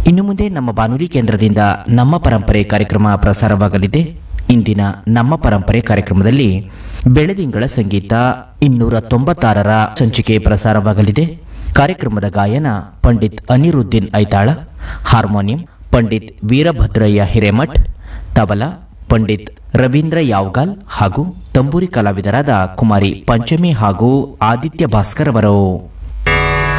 ಇನ್ನು ಮುಂದೆ ನಮ್ಮ ಬಾನುಲಿ ಕೇಂದ್ರದಿಂದ ನಮ್ಮ ಪರಂಪರೆ ಕಾರ್ಯಕ್ರಮ ಪ್ರಸಾರವಾಗಲಿದೆ. ಇಂದಿನ ನಮ್ಮ ಪರಂಪರೆ ಕಾರ್ಯಕ್ರಮದಲ್ಲಿ ಬೆಳದಿಂಗಳ ಸಂಗೀತ 296ರ ಸಂಚಿಕೆ ಪ್ರಸಾರವಾಗಲಿದೆ. ಕಾರ್ಯಕ್ರಮದ ಗಾಯನ ಪಂಡಿತ್ ಅನಿರುದ್ದೀನ್ ಐತಾಳ, ಹಾರ್ಮೋನಿಯಂ ಪಂಡಿತ್ ವೀರಭದ್ರಯ್ಯ ಹಿರೇಮಠ್, ತಬಲಾ ಪಂಡಿತ್ ರವೀಂದ್ರ ಯಾವಗಾಲ್ ಹಾಗೂ ತಂಬೂರಿ ಕಲಾವಿದರಾದ ಕುಮಾರಿ ಪಂಚಮಿ ಹಾಗೂ ಆದಿತ್ಯ ಭಾಸ್ಕರ್ ಅವರು.